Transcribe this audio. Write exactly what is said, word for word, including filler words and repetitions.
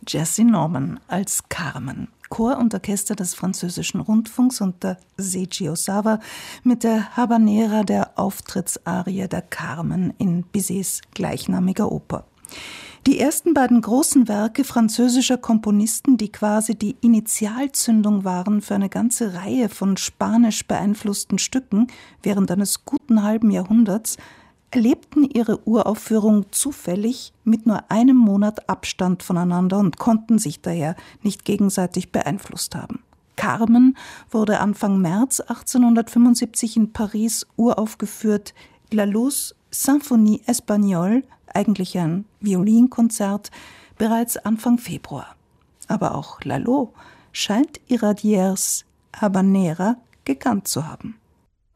Jessye Norman als Carmen. Chor und Orchester des französischen Rundfunks unter Seiji Ozawa mit der Habanera, der Auftrittsarie der Carmen in Bizets gleichnamiger Oper. Die ersten beiden großen Werke französischer Komponisten, die quasi die Initialzündung waren für eine ganze Reihe von spanisch beeinflussten Stücken während eines guten halben Jahrhunderts, erlebten ihre Uraufführung zufällig mit nur einem Monat Abstand voneinander und konnten sich daher nicht gegenseitig beeinflusst haben. Carmen wurde Anfang März achtzehnhundertfünfundsiebzig in Paris uraufgeführt. La Luz Symphonie Espagnole, eigentlich ein Violinkonzert, bereits Anfang Februar. Aber auch Lalo scheint Iradiers Habanera gekannt zu haben.